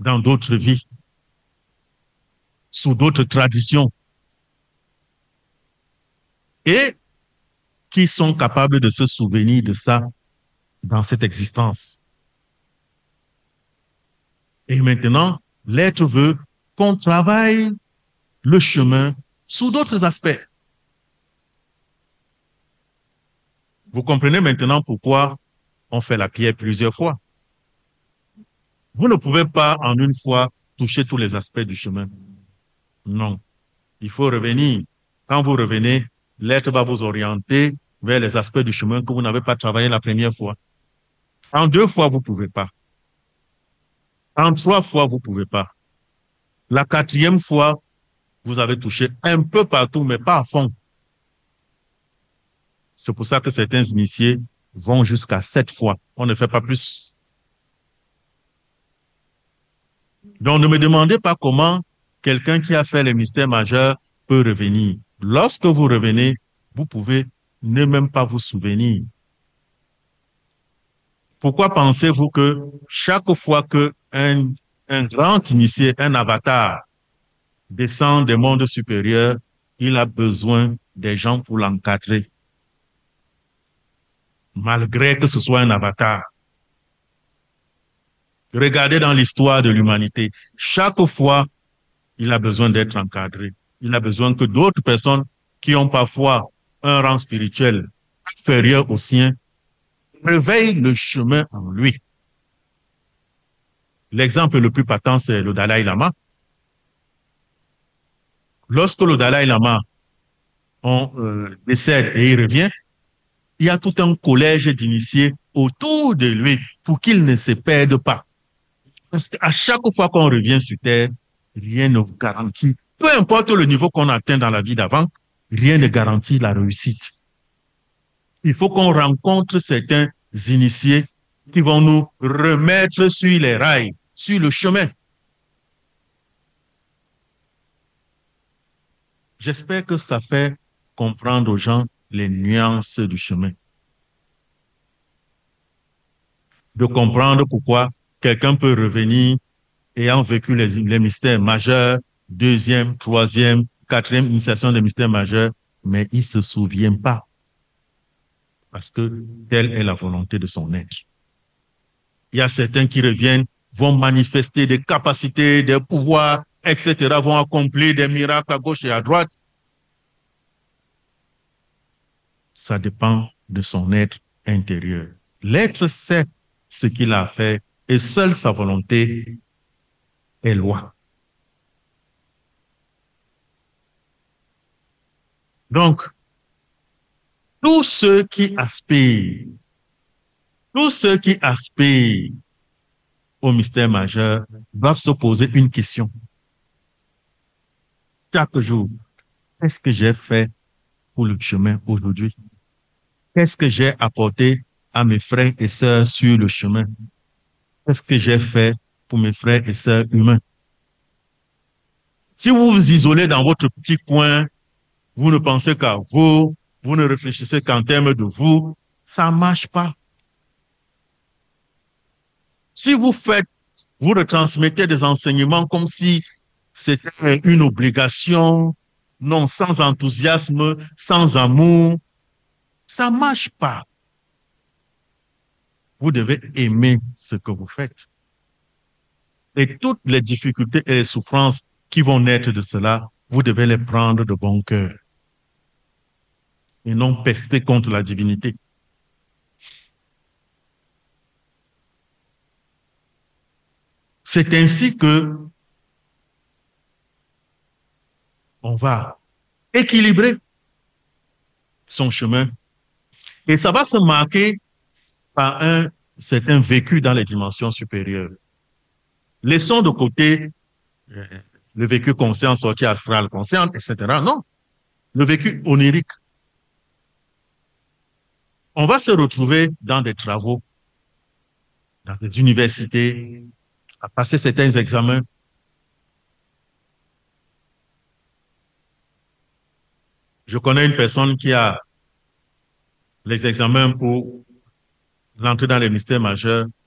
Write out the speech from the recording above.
dans d'autres vies, sous d'autres traditions, et qui sont capables de se souvenir de ça dans cette existence. Et maintenant, l'être veut qu'on travaille le chemin sous d'autres aspects. Vous comprenez maintenant pourquoi on fait la pierre plusieurs fois. Vous ne pouvez pas en une fois toucher tous les aspects du chemin. Non. Il faut revenir. Quand vous revenez, l'être va vous orienter vers les aspects du chemin que vous n'avez pas travaillé la première fois. En 2 fois, vous ne pouvez pas. En 3 fois, vous ne pouvez pas. La 4e fois, vous avez touché un peu partout, mais pas à fond. C'est pour ça que certains initiés vont jusqu'à 7 fois. On ne fait pas plus. Donc, ne me demandez pas comment quelqu'un qui a fait les mystères majeurs peut revenir. Lorsque vous revenez, vous pouvez ne même pas vous souvenir. Pourquoi pensez-vous que chaque fois qu'un grand initié, un avatar, descend des mondes supérieurs, il a besoin des gens pour l'encadrer, malgré que ce soit un avatar? Regardez dans l'histoire de l'humanité. Chaque fois, il a besoin d'être encadré. Il a besoin que d'autres personnes qui ont parfois un rang spirituel inférieur au sien réveillent le chemin en lui. L'exemple le plus patent, c'est le Dalai Lama. Lorsque le Dalai Lama décède et il revient, il y a tout un collège d'initiés autour de lui pour qu'il ne se perde pas. Parce qu'à chaque fois qu'on revient sur Terre, rien ne vous garantit. Peu importe le niveau qu'on atteint dans la vie d'avant, rien ne garantit la réussite. Il faut qu'on rencontre certains initiés qui vont nous remettre sur les rails, sur le chemin. J'espère que ça fait comprendre aux gens les nuances du chemin. De comprendre pourquoi quelqu'un peut revenir ayant vécu les mystères majeurs, 2e, 3e, 4e initiation des mystères majeurs, mais il ne se souvient pas. Parce que telle est la volonté de son être. Il y a certains qui reviennent, vont manifester des capacités, des pouvoirs, etc., vont accomplir des miracles à gauche et à droite. Ça dépend de son être intérieur. L'être sait ce qu'il a fait et seule sa volonté est loi. Donc, tous ceux qui aspirent au mystère majeur doivent se poser une question. Chaque jour, qu'est-ce que j'ai fait pour le chemin aujourd'hui? Qu'est-ce que j'ai apporté à mes frères et sœurs sur le chemin? Qu'est-ce que j'ai fait pour mes frères et sœurs humains? Si vous vous isolez dans votre petit coin, vous ne pensez qu'à vous, vous ne réfléchissez qu'en termes de vous, ça ne marche pas. Si vous retransmettez des enseignements comme si c'était une obligation, non, sans enthousiasme, sans amour, ça ne marche pas. Vous devez aimer ce que vous faites. Et toutes les difficultés et les souffrances qui vont naître de cela, vous devez les prendre de bon cœur. Et non pester contre la divinité. C'est ainsi que on va équilibrer son chemin. Et ça va se marquer par un certain vécu dans les dimensions supérieures. Laissons de côté le vécu conscient, sortie astrale consciente, etc. Non, le vécu onirique. On va se retrouver dans des travaux, dans des universités, à passer certains examens. Je connais une personne qui a les examens pour l'entrée dans les mystères majeurs.